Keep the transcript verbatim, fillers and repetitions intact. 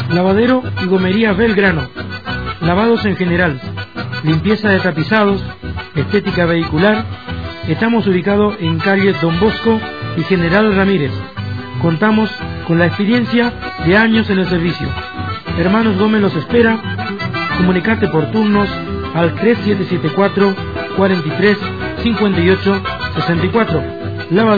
Lavadero y gomería Belgrano, lavados en general, limpieza de tapizados, estética vehicular. Estamos ubicados en calle Don Bosco y General Ramírez. Contamos con la experiencia de años en el servicio. Hermanos Gómez los espera. Comunicate por turnos al tres siete siete cuatro, cuatro tres, cinco ocho, seis cuatro. Lavadero